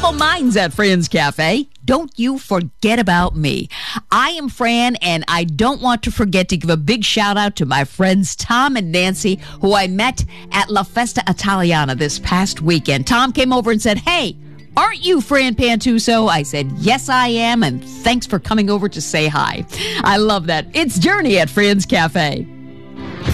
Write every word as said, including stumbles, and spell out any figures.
Simple Minds at Fran's Cafe. Don't you forget about me. I am Fran, and I don't want to forget to give a big shout out to my friends Tom and Nancy, who I met at La Festa Italiana this past weekend. Tom came over and said, "Hey, aren't you Fran Pantuso?" I said, "Yes, I am, and thanks for coming over to say hi." I love that. It's Journey at Fran's Cafe.